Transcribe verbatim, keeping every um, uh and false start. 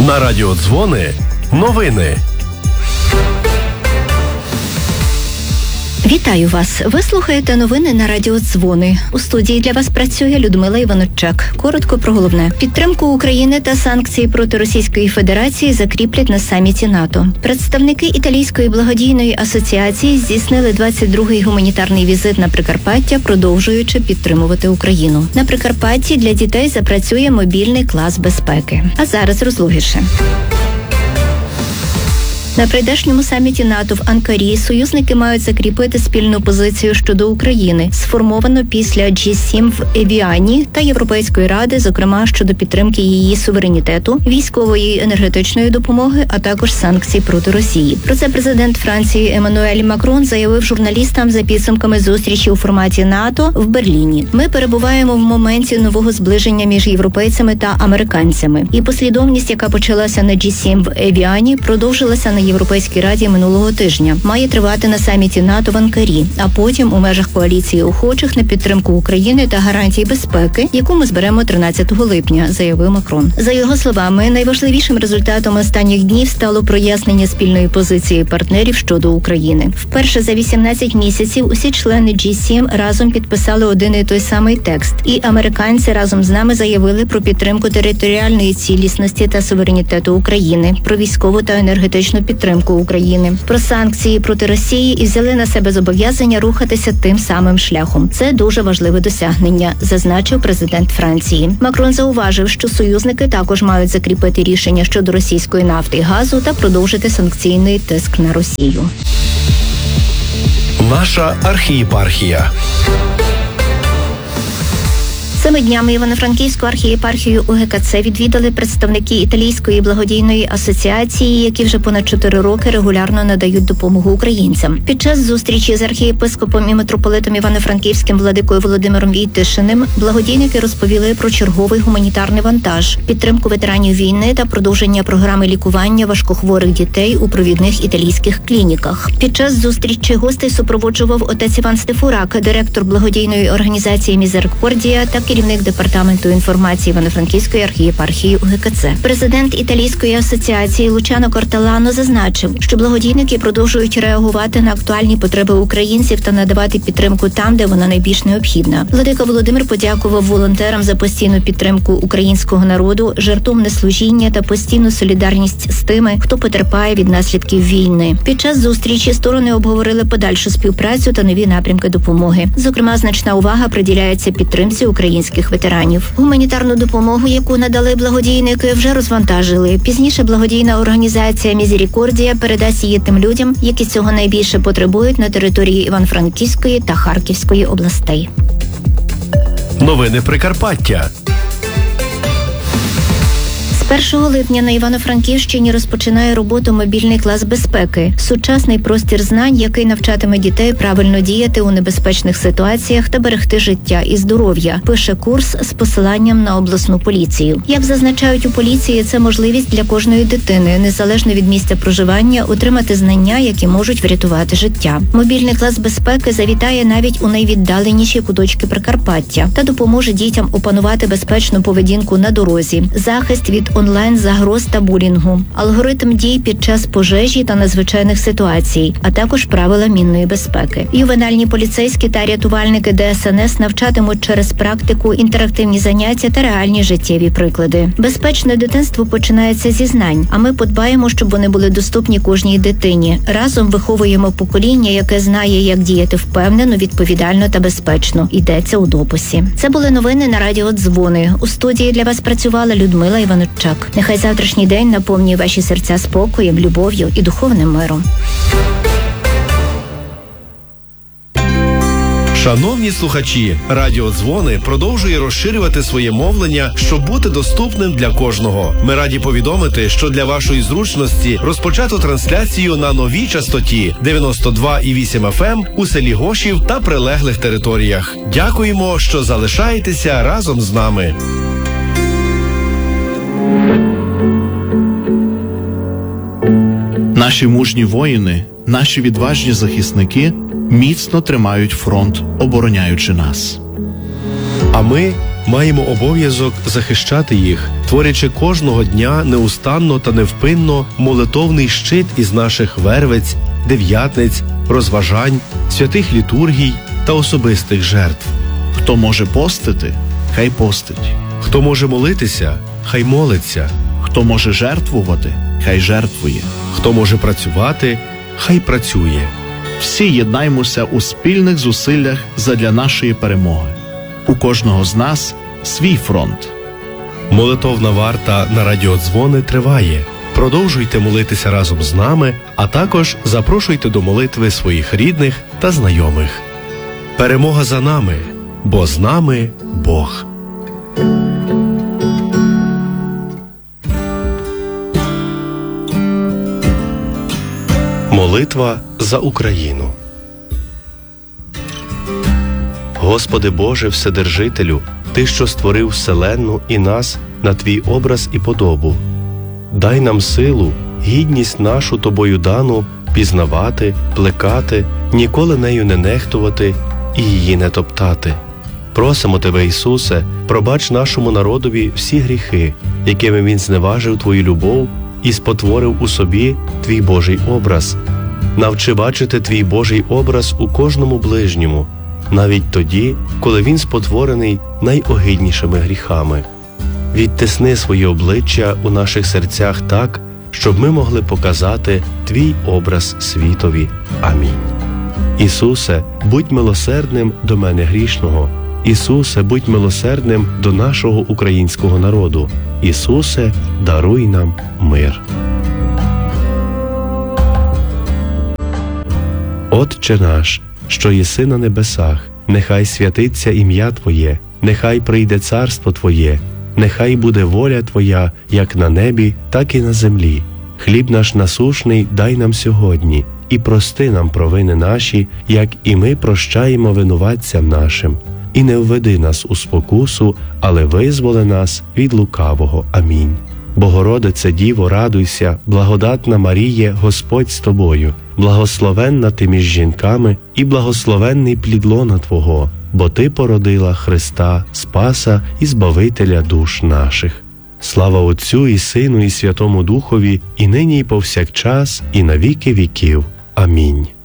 На радіодзвони новини. Вітаю вас! Ви слухаєте новини на Радіо Дзвони. У студії для вас працює Людмила Іваночак. Коротко про головне. Підтримку України та санкції проти Російської Федерації закріплять на саміті НАТО. Представники Італійської благодійної асоціації здійснили двадцять другий гуманітарний візит на Прикарпаття, продовжуючи підтримувати Україну. На Прикарпатті для дітей запрацює мобільний клас безпеки. А зараз розлогіше. На прийдешньому саміті НАТО в Анкарі союзники мають закріпити спільну позицію щодо України, сформовану після джі сім в Евіані та Європейської ради, зокрема щодо підтримки її суверенітету, військової і енергетичної допомоги, а також санкцій проти Росії. Про це президент Франції Еммануель Макрон заявив журналістам за підсумками зустрічі у форматі НАТО в Берліні. Ми перебуваємо в моменті нового зближення між європейцями та американцями. І послідовність, яка почалася на джі сім в Евіані, продовжилася на Європейській раді минулого тижня. Має тривати на саміті НАТО в Анкарі, а потім у межах коаліції охочих на підтримку України та гарантій безпеки, яку ми зберемо тринадцятого липня, заявив Макрон. За його словами, найважливішим результатом останніх днів стало прояснення спільної позиції партнерів щодо України. Вперше за вісімнадцять місяців усі члени джі сім разом підписали один і той самий текст, і американці разом з нами заявили про підтримку територіальної цілісності та суверенітету України, про військову та енергетичну підтримку підтримку України, про санкції проти Росії і взяли на себе зобов'язання рухатися тим самим шляхом. Це дуже важливе досягнення, зазначив президент Франції. Макрон зауважив, що союзники також мають закріпити рішення щодо російської нафти і газу та продовжити санкційний тиск на Росію. Наша архієпархія. Цими днями Івано-Франківську архієпархію у ге ка це відвідали представники Італійської благодійної асоціації, які вже понад чотири роки регулярно надають допомогу українцям. Під час зустрічі з архієпископом і митрополитом Івано-Франківським владикою Володимиром Войтишиним благодійники розповіли про черговий гуманітарний вантаж, підтримку ветеранів війни та продовження програми лікування важкохворих дітей у провідних італійських клініках. Під час зустрічі гостей супроводжував отець Іван Стефурак, директор благодійної організації «Мізерикордія» та керівник департаменту інформації Івано-Франківської архієпархії у ге ка це. Президент Італійської асоціації Лучано Кортелано зазначив, що благодійники продовжують реагувати на актуальні потреби українців та надавати підтримку там, де вона найбільш необхідна. Владика Володимир подякував волонтерам за постійну підтримку українського народу, жертовне служіння та постійну солідарність з тими, хто потерпає від наслідків війни. Під час зустрічі сторони обговорили подальшу співпрацю та нові напрямки допомоги. Зокрема, значна увага приділяється підтримці українських ветеранів. Гуманітарну допомогу, яку надали благодійники, вже розвантажили. Пізніше благодійна організація «Мізерикордія» передасть її тим людям, які цього найбільше потребують на території Івано-Франківської та Харківської областей. Новини Прикарпаття. першого липня на Івано-Франківщині розпочинає роботу мобільний клас безпеки – сучасний простір знань, який навчатиме дітей правильно діяти у небезпечних ситуаціях та берегти життя і здоров'я, пише курс з посиланням на обласну поліцію. Як зазначають у поліції, це можливість для кожної дитини, незалежно від місця проживання, отримати знання, які можуть врятувати життя. Мобільний клас безпеки завітає навіть у найвіддаленіші куточки Прикарпаття та допоможе дітям опанувати безпечну поведінку на дорозі, захист від онлайн-загроз та булінгу, алгоритм дій під час пожежі та надзвичайних ситуацій, а також правила мінної безпеки. Ювенальні поліцейські та рятувальники де ес ен ес навчатимуть через практику, інтерактивні заняття та реальні життєві приклади. Безпечне дитинство починається зі знань, а ми подбаємо, щоб вони були доступні кожній дитині. Разом виховуємо покоління, яке знає, як діяти впевнено, відповідально та безпечно. Йдеться у дописі. Це були новини на Радіо Дзвони. У студії для вас працювала Людмила Іваночак. Нехай завтрашній день наповнює ваші серця спокоєм, любов'ю і духовним миром. Шановні слухачі, Радіо Дзвони продовжує розширювати своє мовлення, щоб бути доступним для кожного. Ми раді повідомити, що для вашої зручності розпочато трансляцію на новій частоті дев'яносто два і вісім еф ем у селі Гошів та прилеглих територіях. Дякуємо, що залишаєтеся разом з нами. Наші мужні воїни, наші відважні захисники міцно тримають фронт, обороняючи нас. А ми маємо обов'язок захищати їх, творячи кожного дня неустанно та невпинно молитовний щит із наших вервиць, дев'ятниць, розважань, святих літургій та особистих жертв. Хто може постити, хай постить. Хто може молитися, хай молиться. Хто може жертвувати, хай жертвує. Хто може працювати, хай працює. Всі єднаймося у спільних зусиллях задля нашої перемоги. У кожного з нас свій фронт. Молитовна варта на радіодзвони триває. Продовжуйте молитися разом з нами, а також запрошуйте до молитви своїх рідних та знайомих. Перемога за нами, бо з нами Бог. Молитва за Україну. Господи Боже Вседержителю, Ти, що створив вселенну і нас на Твій образ і подобу, дай нам силу, гідність нашу Тобою дану пізнавати, плекати, ніколи нею не нехтувати і її не топтати. Просимо Тебе, Ісусе, пробач нашому народові всі гріхи, якими він зневажив Твою любов і спотворив у собі Твій Божий образ. Навчи бачити Твій Божий образ у кожному ближньому, навіть тоді, коли він спотворений найогиднішими гріхами. Відтисни своє обличчя у наших серцях так, щоб ми могли показати Твій образ світові. Амінь. Ісусе, будь милосердним до мене грішного. Ісусе, будь милосердним до нашого українського народу. Ісусе, даруй нам мир. Отче наш, що єси на небесах, нехай святиться ім'я Твоє, нехай прийде царство Твоє, нехай буде воля Твоя, як на небі, так і на землі. Хліб наш насушний дай нам сьогодні, і прости нам провини наші, як і ми прощаємо винуватцям нашим. І не введи нас у спокусу, але визволи нас від лукавого. Амінь. Богородице Діво, радуйся, благодатна Маріє, Господь з тобою, благословенна ти між жінками і благословенний плід лона Твого, бо Ти породила Христа, Спаса і Збавителя душ наших. Слава Отцю і Сину і Святому Духові, і нині і повсякчас, і на віки віків. Амінь.